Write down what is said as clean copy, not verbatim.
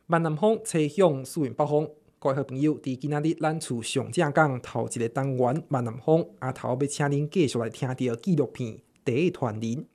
闽南风吹响四面北风，各位好朋友，伫今仔日咱厝上正讲头一个单元闽南风，头要请恁继续来听到纪录片《第一团人》。